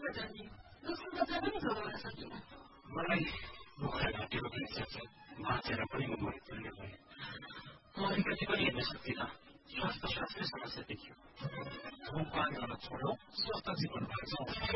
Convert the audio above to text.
जाने दोस्रो बच्चा पनि जोगाउन सकिनँ। मलाई बुखार घाँटीको समस्या छ, बाँचेर पनि म मरिपुग्ने भएँ। म अलिकति पनि हिँड्न सक्दिनँ, श्वासप्रश्वासले समस्या